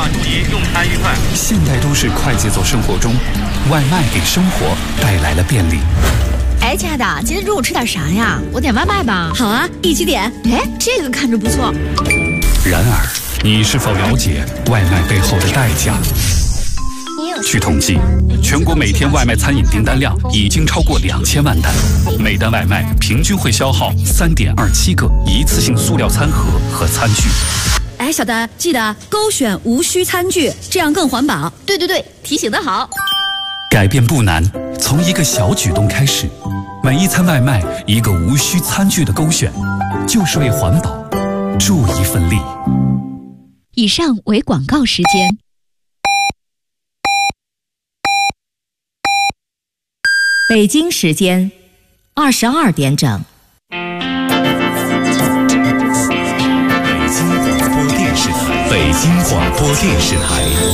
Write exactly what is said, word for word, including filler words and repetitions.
祝您用餐愉快。 现代都市快节奏生活中，外卖给生活带来了便利。 哎，亲爱的，今天中午吃点啥呀？我点外卖吧。 好啊，一起点。 哎，这个看着不错。 然而，你是否了解外卖背后的代价？据统计，全国每天外卖餐饮订单量已经超过两千万单，每单外卖平均会消耗三点二七个一次性塑料餐盒和餐具。 哎，小的，记得勾选无需餐具，这样更环保。 对对对，提醒得好。 改变不难，从一个小举动开始。每一餐外卖一个无需餐具的勾选，就是为环保助一份力。 以上为广告时间。 北京时间二十二点整。 北京广播电视台，北京广播电视台。